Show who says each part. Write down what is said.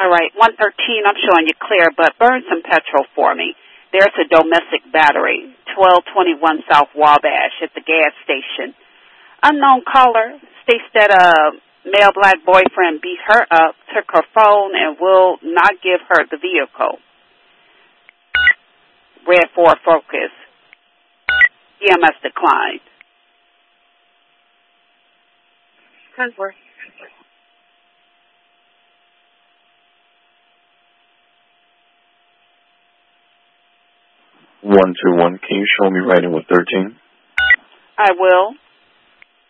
Speaker 1: All right, 113, I'm showing you clear, but burn some petrol for me. There's a domestic battery, 1221 South Wabash at the gas station. Unknown caller states that a male black boyfriend beat her up, took her phone, and will not give her the vehicle. Red Ford Focus. EMS declined.
Speaker 2: 10-4.
Speaker 3: 121. Can you show me writing with 13?
Speaker 1: I will.